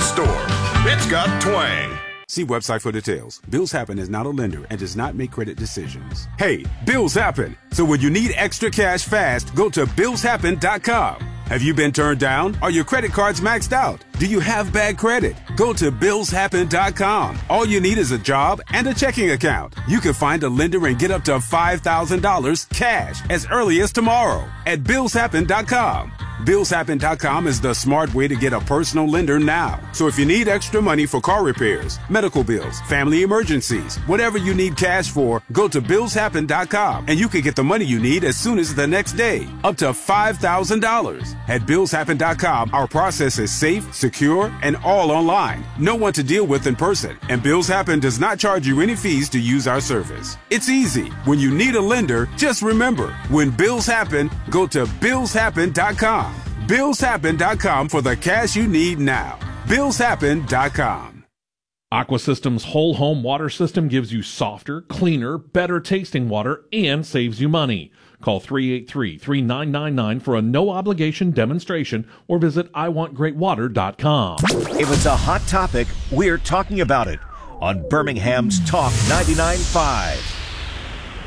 store. It's got twang. See website for details. Bills Happen is not a lender and does not make credit decisions. Hey, bills happen. So when you need extra cash fast, go to billshappen.com. Have you been turned down? Are your credit cards maxed out? Do you have bad credit? Go to billshappen.com. All you need is a job and a checking account. You can find a lender and get up to $5,000 cash as early as tomorrow at billshappen.com. Billshappen.com is the smart way to get a personal lender now. So if you need extra money for car repairs, medical bills, family emergencies, whatever you need cash for, go to billshappen.com and you can get the money you need as soon as the next day, up to $5,000. At billshappen.com, our process is safe, secure, and all online. No one to deal with in person, and Bills Happen does not charge you any fees to use our service. It's easy. When you need a lender, just remember, when bills happen, go to billshappen.com. billshappen.com for the cash you need now. billshappen.com. Aquasystem's whole home water system gives you softer, cleaner, better tasting water and saves you money. Call 383-3999 for a no-obligation demonstration or visit iwantgreatwater.com. If it's a hot topic, we're talking about it on Birmingham's Talk 99.5.